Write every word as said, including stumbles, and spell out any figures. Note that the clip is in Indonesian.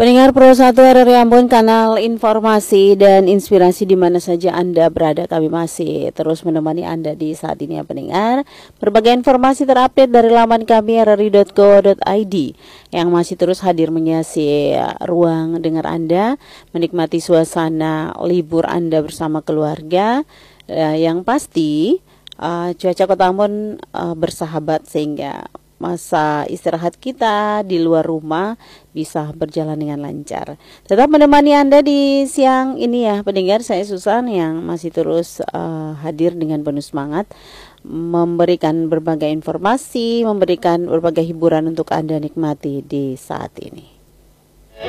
Pendengar Pro satu R R I Ambon, kanal informasi dan inspirasi di mana saja Anda berada, kami masih terus menemani Anda di saat ini ya pendengar. Berbagai informasi terupdate dari laman kami r r i dot co dot i d yang masih terus hadir menghiasi ruang dengar Anda, menikmati suasana libur Anda bersama keluarga. Uh, yang pasti uh, cuaca Kota Ambon uh, bersahabat sehingga masa istirahat kita di luar rumah bisa berjalan dengan lancar. Tetap menemani Anda di siang ini ya pendengar, saya Susan yang masih terus uh, hadir dengan penuh semangat memberikan berbagai informasi, memberikan berbagai hiburan untuk Anda nikmati di saat ini.